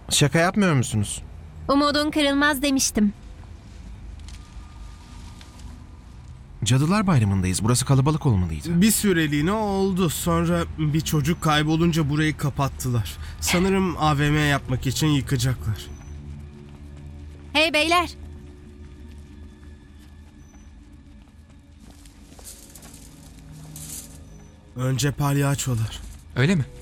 Şaka yapmıyor musunuz? Umudun kırılmaz demiştim. Cadılar Bayramı'ndayız. Burası kalabalık olmalıydı. Bir süreliğine oldu. Sonra bir çocuk kaybolunca burayı kapattılar. Sanırım AVM yapmak için yıkacaklar. Hey beyler! Önce palyaçolar. Öyle mi?